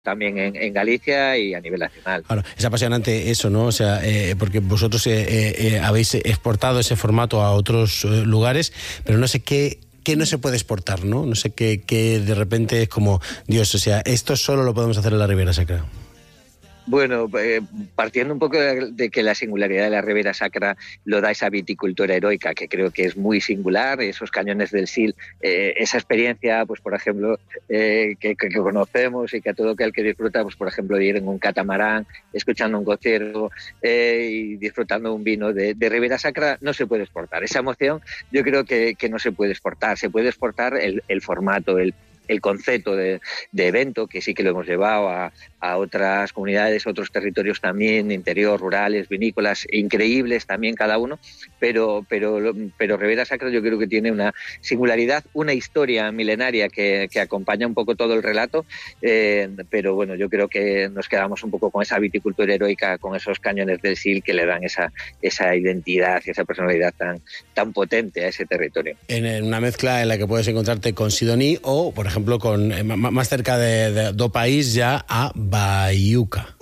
también en Galicia y a nivel nacional. Claro, es apasionante eso, ¿no? O sea, porque vosotros habéis exportado ese formato a otros lugares, pero no sé qué no se puede exportar, ¿no? No sé qué de repente es como, Dios, o sea, esto solo lo podemos hacer en la Ribera Sacra. Bueno, partiendo un poco de que la singularidad de la Ribera Sacra lo da esa viticultura heroica, que creo que es muy singular, esos cañones del Sil, esa experiencia, pues por ejemplo, que conocemos y que a todo aquel que disfruta, pues por ejemplo, de ir en un catamarán, escuchando un concierto y disfrutando un vino de Ribera Sacra, no se puede exportar. Esa emoción yo creo que no se puede exportar. Se puede exportar el formato, el concepto de evento, que sí que lo hemos llevado a otras comunidades, otros territorios también, interior, rurales, vinícolas, increíbles también cada uno, pero Ribera Sacra yo creo que tiene una singularidad, una historia milenaria que acompaña un poco todo el relato, pero bueno, yo creo que nos quedamos un poco con esa viticultura heroica, con esos cañones del Sil que le dan esa identidad y esa personalidad tan potente a ese territorio. En una mezcla en la que puedes encontrarte con Sidoní o, por ejemplo, con más cerca de do país ya a Baiuca.